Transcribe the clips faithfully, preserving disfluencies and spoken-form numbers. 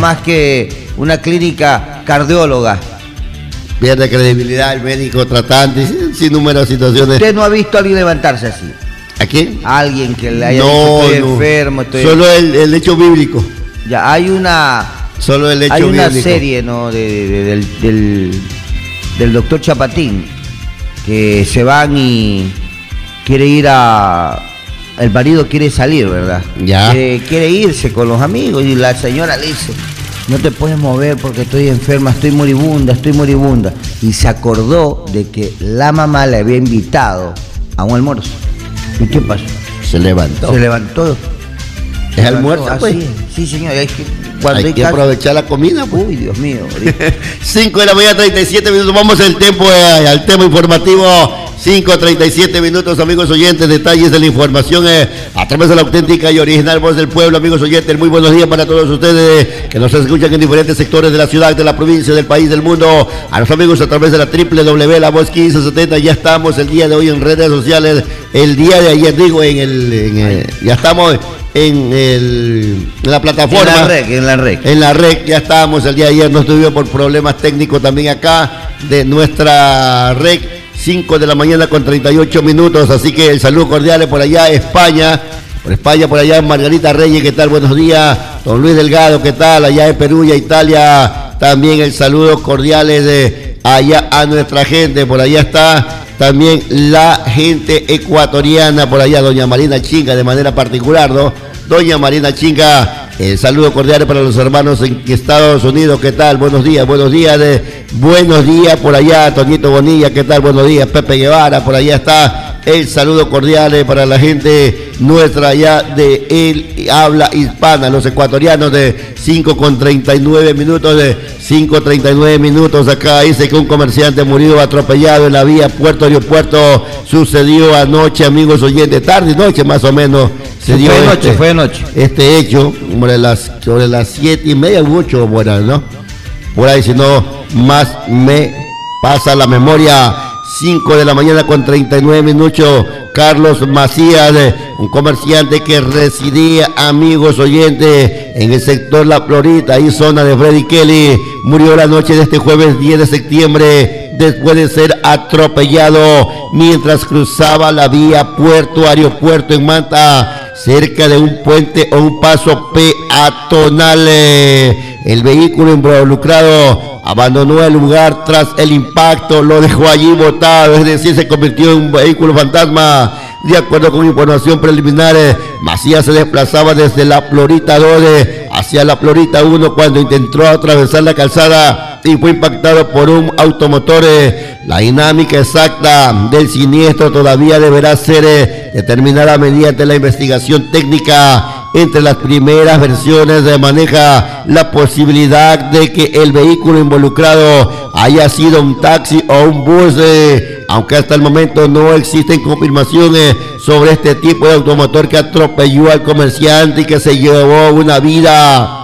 más que una clínica cardióloga. Pierde credibilidad el médico tratante, sin, sin número de situaciones. ¿Usted no ha visto a alguien levantarse así? ¿A quién? A alguien que le haya no, dicho estoy no. enfermo, estoy... Solo el, el hecho bíblico. Ya, hay una... Solo el hecho hay una bíblico. serie, ¿no? De, de, de, del, del, del doctor Chapatín, que se van y quiere ir a... El marido quiere salir, ¿verdad? Ya. Quiere, quiere irse con los amigos y la señora le dice... No te puedes mover porque estoy enferma, estoy moribunda, estoy moribunda. Y se acordó de que la mamá le había invitado a un almuerzo. ¿Y qué pasó? Se levantó. Se levantó. ¿Es Se almuerzo, levantó, pues? así. Sí, señor. Es que cuando hay, hay que caso... aprovechar la comida, pues. Uy, Dios mío. cinco de la mañana, treinta y siete minutos. Vamos al tiempo, eh, al tema informativo. cinco treinta y siete minutos, amigos oyentes. Detalles de la información eh, a través de la auténtica y original voz del pueblo, amigos oyentes. Muy buenos días para todos ustedes eh, que nos escuchan en diferentes sectores de la ciudad, de la provincia, del país, del mundo. A los amigos a través de la doble u doble u doble u punto la voz quince setenta. Ya estamos el día de hoy en redes sociales. El día de ayer, digo, en el. En el ya estamos. En, el, en la plataforma. En la red, en la red. En la red, ya estábamos el día de ayer, no estuvimos por problemas técnicos también acá de nuestra red. cinco de la mañana con treinta y ocho minutos, así que el saludo cordial por allá, España. Por España, por allá, Margarita Reyes, ¿qué tal? Buenos días. Don Luis Delgado, ¿qué tal? Allá en Perú y Italia, también el saludo cordial de allá a nuestra gente. Por allá está también la gente ecuatoriana, por allá, doña Marina Chinga, de manera particular, ¿no? Doña Marina Chinga, el saludo cordial para los hermanos en Estados Unidos, ¿qué tal? Buenos días, buenos días, de, buenos días por allá, Toñito Bonilla, ¿qué tal? Buenos días, Pepe Guevara, por allá está el saludo cordial para la gente nuestra allá de el habla hispana, los ecuatorianos de cinco con treinta y nueve minutos, de cinco treinta y nueve minutos, acá dice que un comerciante murió atropellado en la vía Puerto Aeropuerto, sucedió anoche, amigos oyentes, tarde y noche más o menos, se dio fue de este, noche, fue de noche. este hecho, sobre las, sobre las siete y media, ocho, bueno, ¿no? Por ahí, si no, más me pasa la memoria. cinco de la mañana con treinta y nueve minutos, Carlos Macías, un comerciante que residía, amigos oyentes, en el sector La Florita, ahí zona de Freddy Kelly, murió la noche de este jueves diez de septiembre, después de ser atropellado mientras cruzaba la vía Puerto Aeropuerto en Manta, cerca de un puente o un paso peatonal. El vehículo involucrado abandonó el lugar tras el impacto, lo dejó allí botado, es decir, se convirtió en un vehículo fantasma. De acuerdo con información preliminar, Macías se desplazaba desde la Florita dos hacia la Florita uno cuando intentó atravesar la calzada y fue impactado por un automotor. La dinámica exacta del siniestro todavía deberá ser determinada mediante la investigación técnica. Entre las primeras versiones se maneja la posibilidad de que el vehículo involucrado haya sido un taxi o un bus, eh, aunque hasta el momento no existen confirmaciones sobre este tipo de automotor que atropelló al comerciante y que se llevó una vida.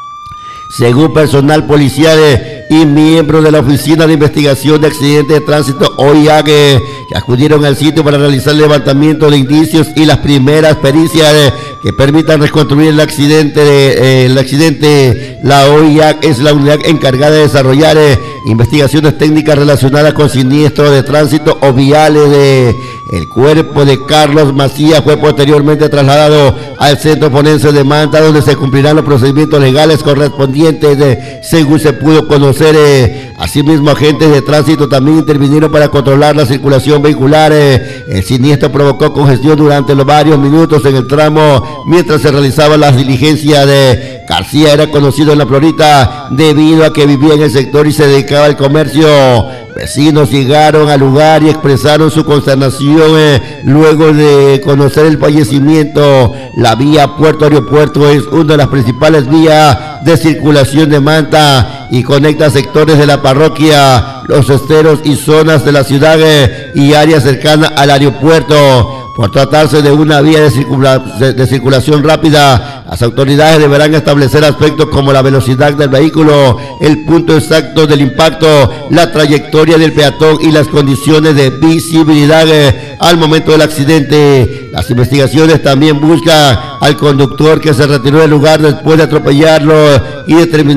Según personal policial y miembros de la Oficina de Investigación de Accidentes de Tránsito, O I A C, que acudieron al sitio para realizar el levantamiento de indicios y las primeras pericias que permitan reconstruir el accidente. De, eh, el accidente, la O I A C es la unidad encargada de desarrollar eh, investigaciones técnicas relacionadas con siniestros de tránsito o viales. De, el cuerpo de Carlos Macías fue posteriormente trasladado al Centro Forense de Manta, donde se cumplirán los procedimientos legales correspondientes, de, según se pudo conocer. Eh, asimismo, agentes de tránsito también intervinieron para controlar la circulación vehicular. Eh, el siniestro provocó congestión durante los varios minutos en el tramo mientras se realizaban las diligencias. De García era conocido en la Florita debido a que vivía en el sector y se dedicaba al comercio. Vecinos llegaron al lugar y expresaron su consternación eh, luego de conocer el fallecimiento. La vía Puerto Aeropuerto es una de las principales vías de circulación de Manta y conecta sectores de la parroquia, los esteros y zonas de la ciudad eh, y áreas cercanas al aeropuerto. Por tratarse de una vía de, circula de, de circulación rápida, las autoridades deberán establecer aspectos como la velocidad del vehículo, el punto exacto del impacto, la trayectoria del peatón y las condiciones de visibilidad eh, al momento del accidente. Las investigaciones también buscan al conductor que se retiró del lugar después de atropellarlo y determinar